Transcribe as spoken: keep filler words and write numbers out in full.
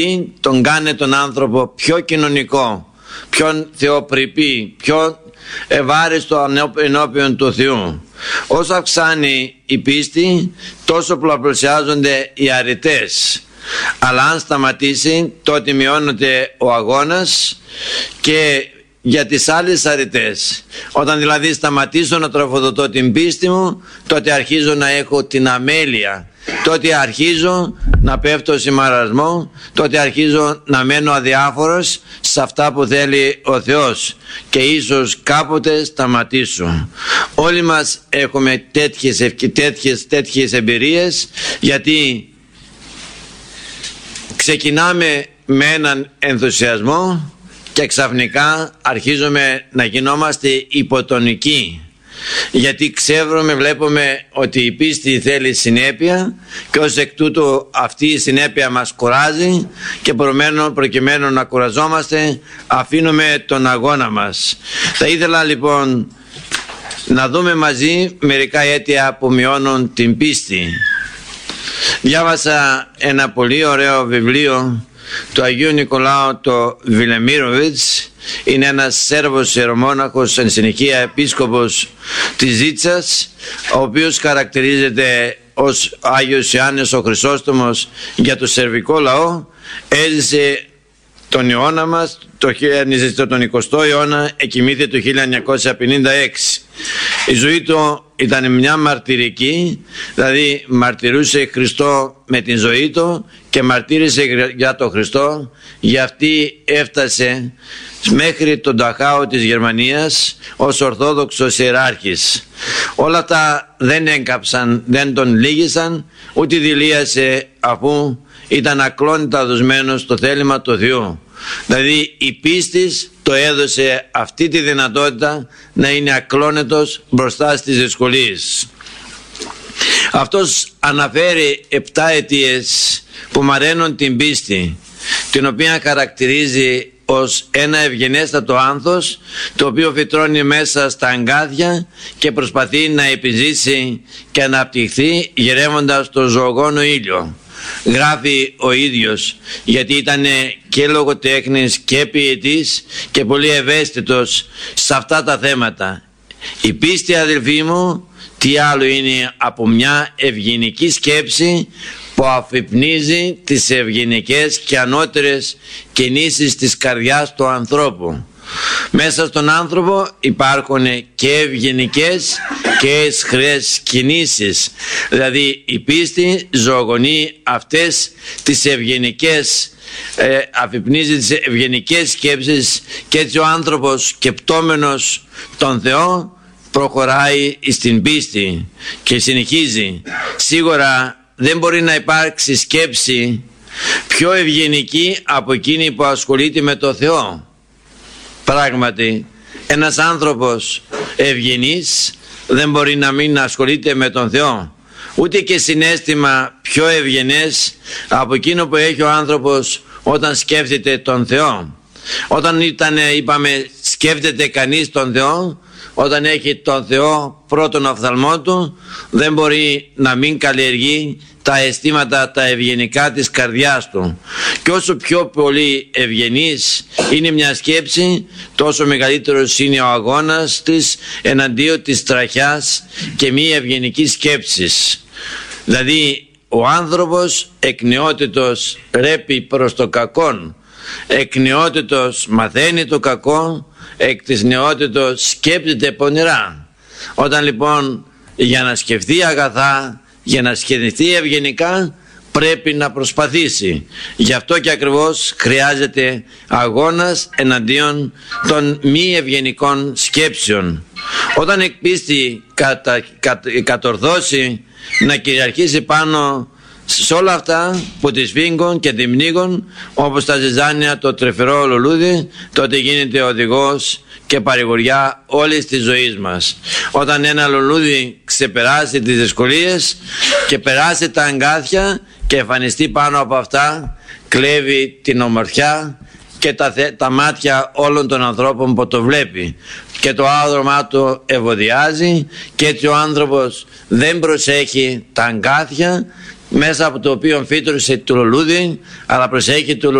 τον κάνει τον άνθρωπο πιο κοινωνικό, πιο θεοπρεπή, πιο ευάριστο ενώπιον του Θεού. Όσο αυξάνει η πίστη, τόσο πολλαπλασιάζονται οι αρετές. Αλλά αν σταματήσει, τότε μειώνεται ο αγώνας και για τις άλλες αρετές. Όταν δηλαδή σταματήσω να τροφοδοτώ την πίστη μου, τότε αρχίζω να έχω την αμέλεια, τότε αρχίζω να πέφτω σε μαρασμό, τότε αρχίζω να μένω αδιάφορος σε αυτά που θέλει ο Θεός και ίσως κάποτε σταματήσω. Όλοι μας έχουμε τέτοιες, τέτοιες, τέτοιες εμπειρίες, γιατί ξεκινάμε με έναν ενθουσιασμό και ξαφνικά αρχίζουμε να γινόμαστε υποτονικοί, γιατί ξέρουμε, βλέπουμε ότι η πίστη θέλει συνέπεια και ως εκ τούτου αυτή η συνέπεια μας κουράζει και προκειμένου να κουραζόμαστε αφήνουμε τον αγώνα μας. Θα ήθελα λοιπόν να δούμε μαζί μερικά αίτια που μειώνουν την πίστη. Διάβασα ένα πολύ ωραίο βιβλίο του Αγίου Νικολάου το Βιλεμίροβιτς. Είναι ένας Σέρβος ιερομόναχος, εν συνεχεία επίσκοπος της Ζήτσας, ο οποίος χαρακτηρίζεται ως Άγιος Ιωάννης ο Χρυσόστομος για το σερβικό λαό. Έζησε τον αιώνα μας, το, έζησε τον εικοστό αιώνα, εκοιμήθη το χίλια εννιακόσια πενήντα έξι. Η ζωή του ήταν μια μαρτυρική, δηλαδή μαρτυρούσε Χριστό με την ζωή του και μαρτύρησε για τον Χριστό. Γι' αυτή έφτασε μέχρι τον Νταχάου της Γερμανίας ως Ορθόδοξος ιεράρχης. Όλα αυτά δεν έγκαψαν, δεν τον λύγησαν, ούτε δηλίασε, αφού ήταν ακλόνητα δοσμένος στο θέλημα του Θεού. Δηλαδή η πίστης το έδωσε αυτή τη δυνατότητα να είναι ακλόνητος μπροστά στις δυσκολίες. Αυτός αναφέρει επτά αιτίες που μαραίνουν την πίστη, την οποία χαρακτηρίζει ως ένα ευγενέστατο άνθος, το οποίο φυτρώνει μέσα στα αγκάθια και προσπαθεί να επιζήσει και να αναπτυχθεί γυρεύοντας το ζωογόνο ήλιο. Γράφει ο ίδιος, γιατί ήταν και λογοτέχνης και ποιητής και πολύ ευαίσθητος σε αυτά τα θέματα. Η πίστη, αδελφοί μου, τι άλλο είναι από μια ευγενική σκέψη που αφυπνίζει τις ευγενικές και ανώτερες κινήσεις της καρδιάς του ανθρώπου. Μέσα στον άνθρωπο υπάρχουν και ευγενικές και αισχρές κινήσεις, δηλαδή η πίστη ζωογονεί αυτές τις ευγενικές, ε, αφυπνίζει τις ευγενικές σκέψεις, και έτσι ο άνθρωπος, σκεπτόμενος τον Θεό, προχωράει στην πίστη και συνεχίζει. Σίγουρα δεν μπορεί να υπάρξει σκέψη πιο ευγενική από εκείνη που ασχολείται με το Θεό. Πράγματι, ένας άνθρωπος ευγενής δεν μπορεί να μην ασχολείται με τον Θεό. Ούτε και συναίσθημα πιο ευγενές από εκείνο που έχει ο άνθρωπος όταν σκέφτεται τον Θεό. Όταν ήταν, είπαμε, σκέφτεται κανείς τον Θεό, όταν έχει τον Θεό πρώτον οφθαλμό του, δεν μπορεί να μην καλλιεργεί τα αισθήματα τα ευγενικά της καρδιάς του. Και όσο πιο πολύ ευγενής είναι μια σκέψη, τόσο μεγαλύτερος είναι ο αγώνας της εναντίον της τραχιάς και μη ευγενικής σκέψης. Δηλαδή ο άνθρωπος εκ νεότητος ρέπει προς το κακόν, εκ νεότητος μαθαίνει το κακό, εκ της νεότητος σκέπτεται πονηρά. Όταν λοιπόν για να σκεφτεί αγαθά, για να σκεφτεί ευγενικά, πρέπει να προσπαθήσει. Γι' αυτό και ακριβώς χρειάζεται αγώνας εναντίον των μη ευγενικών σκέψεων. Όταν εκ πίστη κατα, κατ, κατορθώσει να κυριαρχήσει πάνω σε όλα αυτά που τη σφίγγουν και τη πνίγουν, όπως τα ζυζάνια, το τρυφερό λουλούδι, τότε γίνεται οδηγός και παρηγοριά όλης της ζωής μας. Όταν ένα λουλούδι ξεπεράσει τις δυσκολίες και περάσει τα αγκάθια και εμφανιστεί πάνω από αυτά, κλέβει την ομορφιά και τα, τα μάτια όλων των ανθρώπων που το βλέπει, και το άδρωμά του ευωδιάζει, και έτσι ο άνθρωπος δεν προσέχει τα αγκάθια, μέσα από το οποίο φύτρωσε το λουλούδι, αλλά προσέχει το